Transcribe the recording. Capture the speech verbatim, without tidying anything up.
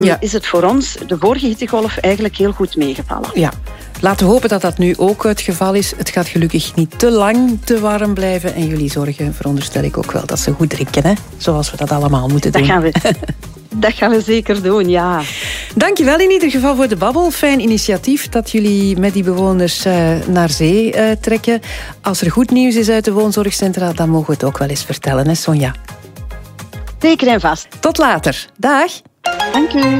ja. is het voor ons de vorige hittegolf eigenlijk heel goed meegevallen. Ja. Laten we hopen dat dat nu ook het geval is. Het gaat gelukkig niet te lang te warm blijven. En jullie zorgen, veronderstel ik ook wel, dat ze goed drinken. Hè? Zoals we dat allemaal moeten doen. Dat gaan we, dat gaan we zeker doen, ja. Dankjewel in ieder geval voor de babbel. Fijn initiatief dat jullie met die bewoners uh, naar zee uh, trekken. Als er goed nieuws is uit de woonzorgcentra, dan mogen we het ook wel eens vertellen, hè Sonja? Zeker en vast. Tot later. Dag. Dank u.